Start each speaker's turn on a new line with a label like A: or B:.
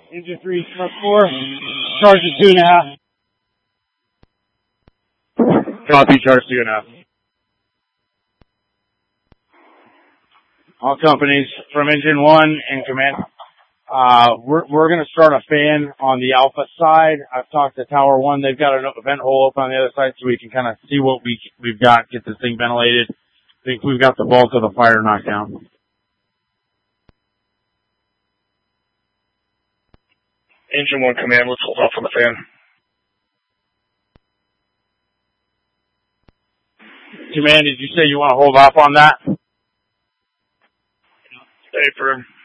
A: Engine 3, truck 4, charge at 2.5. Copy, charge 2.5. All companies from engine 1 and command. We're going to start a fan on the Alpha side. I've talked to Tower 1. They've got a vent hole open on the other side so we can kind of see what we've got, get this thing ventilated. I think we've got the bulk of the fire knocked down.
B: Engine 1 command, let's hold off on the fan.
A: Command, did you say you want to hold off on that?
B: Stay firm.